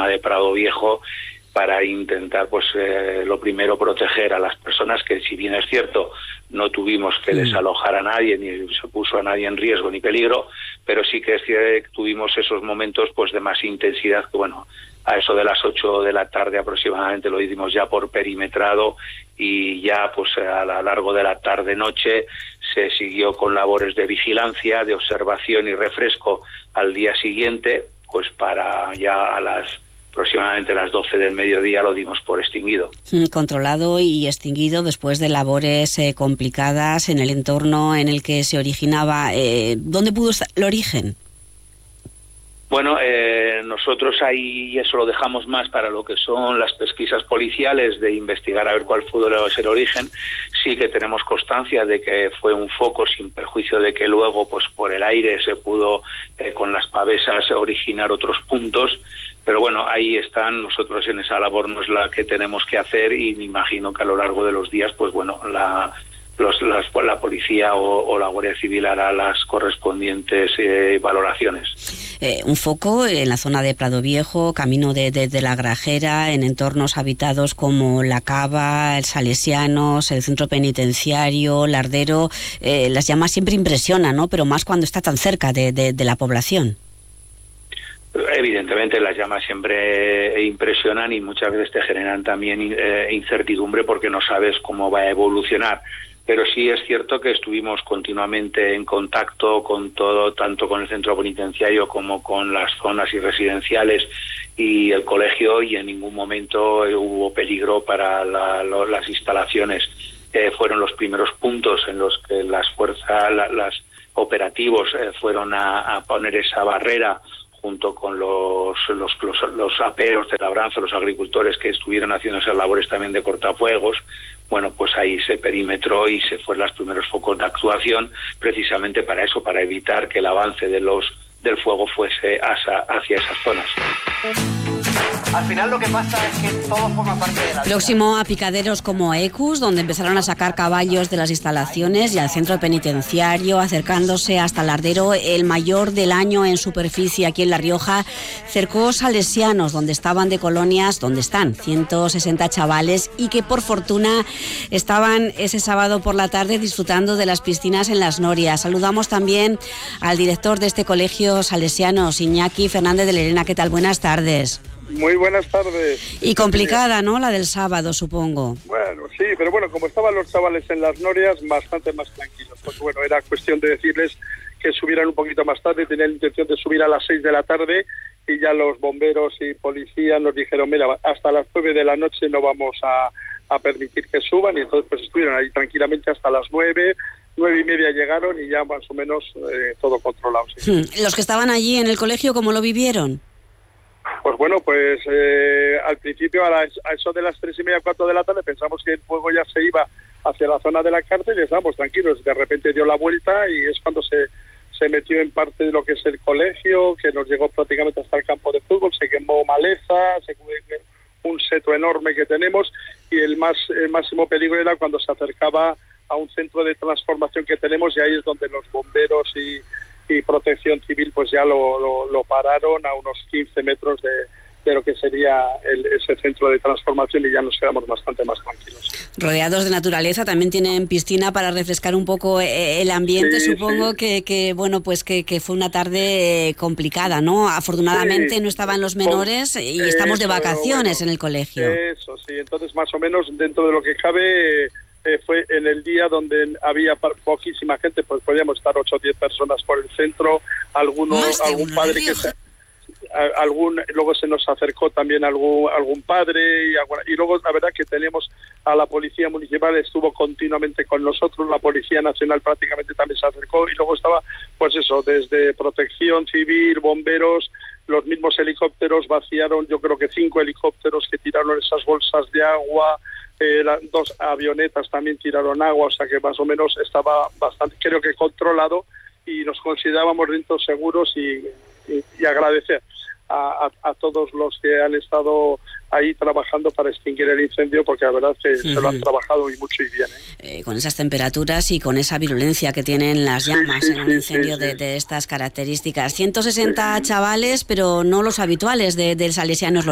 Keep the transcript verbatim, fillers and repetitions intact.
zona de Prado Viejo, para intentar, pues, eh, lo primero, proteger a las personas, que si bien es cierto, no tuvimos que desalojar a nadie, ni se puso a nadie en riesgo ni peligro, pero sí que es cierto que tuvimos esos momentos, pues, de más intensidad, que bueno, a eso de las ocho de la tarde aproximadamente lo hicimos ya por perimetrado, y ya, pues, a lo largo de la tarde-noche se siguió con labores de vigilancia, de observación y refresco al día siguiente, pues para ya a las aproximadamente las doce del mediodía lo dimos por extinguido. Controlado y extinguido después de labores eh, complicadas en el entorno en el que se originaba. Eh, ¿Dónde pudo estar el origen? Bueno, eh, nosotros ahí eso lo dejamos más para lo que son las pesquisas policiales, de investigar a ver cuál fue el origen. Sí que tenemos constancia de que fue un foco, sin perjuicio de que luego, pues, por el aire se pudo eh, con las pavesas originar otros puntos. Pero bueno, ahí están. Nosotros en esa labor no es la que tenemos que hacer, y me imagino que a lo largo de los días, pues bueno, la los, las, la policía o, o la Guardia Civil hará las correspondientes eh, valoraciones. Eh, un foco en la zona de Prado Viejo, camino de, de, de la Grajera, en entornos habitados como La Cava, el Salesianos, el centro penitenciario, Lardero. Eh, las llamas siempre impresionan, ¿no? Pero más cuando está tan cerca de, de, de la población. Evidentemente las llamas siempre impresionan, y muchas veces te generan también eh, incertidumbre, porque no sabes cómo va a evolucionar. Pero sí es cierto que estuvimos continuamente en contacto con todo, tanto con el centro penitenciario como con las zonas y residenciales y el colegio, y en ningún momento hubo peligro para la, lo, las instalaciones. Eh, fueron los primeros puntos en los que las fuerzas, la, las operativos eh, fueron a, a poner esa barrera, junto con los, los, los, los aperos de labranza, los agricultores que estuvieron haciendo esas labores también de cortafuegos. Bueno, pues ahí se perimetró y se fueron los primeros focos de actuación, precisamente para eso, para evitar que el avance de los del fuego fuese hacia, hacia esas zonas. Al final lo que pasa es que todo forma parte de la vida. Próximo a picaderos como Ecus, donde empezaron a sacar caballos de las instalaciones, y al centro penitenciario, acercándose hasta Lardero, el mayor del año en superficie aquí en La Rioja. Cercó Salesianos, donde estaban de colonias, donde están ciento sesenta chavales, y que por fortuna estaban ese sábado por la tarde disfrutando de las piscinas en Las Norias. Saludamos también al director de este colegio Salesianos, Iñaki Fernández de Lerena. ¿Qué tal? Buenas tardes. Muy buenas tardes. Y complicada, ¿no?, la del sábado, supongo. Bueno, sí, pero bueno, como estaban los chavales en Las Norias, bastante más tranquilos. Pues bueno, era cuestión de decirles que subieran un poquito más tarde. Tenían la intención de subir a las seis de la tarde, y ya los bomberos y policías nos dijeron, mira, hasta las nueve de la noche no vamos a, a permitir que suban, y entonces pues estuvieron ahí tranquilamente hasta las nueve, nueve y media llegaron, y ya más o menos eh, todo controlado. Sí. ¿Los que estaban allí en el colegio, cómo lo vivieron? Pues bueno, pues eh, al principio a, la, a eso de las tres y media, cuatro de la tarde, pensamos que el fuego ya se iba hacia la zona de la cárcel, y estábamos tranquilos. De repente dio la vuelta, y es cuando se, se metió en parte de lo que es el colegio, que nos llegó prácticamente hasta el campo de fútbol. Se quemó maleza, se quemó un seto enorme que tenemos, y el más el máximo peligro era cuando se acercaba a un centro de transformación que tenemos, y ahí es donde los bomberos y y Protección Civil pues ya lo, lo, lo pararon a unos quince metros de, de lo que sería el, ese centro de transformación, y ya nos quedamos bastante más tranquilos. Rodeados de naturaleza, también tienen piscina para refrescar un poco el ambiente. Sí, supongo sí. que, que bueno, pues que, que fue una tarde complicada, ¿no? Afortunadamente sí. no estaban los menores, y eso, estamos de vacaciones bueno, en el colegio. Eso, sí, entonces más o menos dentro de lo que cabe... Eh, fue en el día donde había poquísima gente, pues podíamos estar ocho o diez personas por el centro, alguno, algún padre que se, a, algún luego se nos acercó también algún algún padre, y, y luego la verdad que teníamos a la policía municipal, estuvo continuamente con nosotros, la Policía Nacional prácticamente también se acercó, y luego estaba pues eso, desde Protección Civil, bomberos, los mismos helicópteros vaciaron, yo creo que cinco helicópteros que tiraron esas bolsas de agua. Eh, la, dos avionetas también tiraron agua, o sea que más o menos estaba bastante, creo que controlado, y nos considerábamos dentro seguros, y, y, y agradecer a, a, a todos los que han estado ahí trabajando para extinguir el incendio, porque la verdad es que sí, se lo han trabajado y mucho y bien. ¿eh? Eh, con esas temperaturas y con esa virulencia que tienen las llamas sí, sí, en un sí, incendio sí, sí. De, de estas características. ciento sesenta sí. chavales, pero no los habituales de, del Salesianos.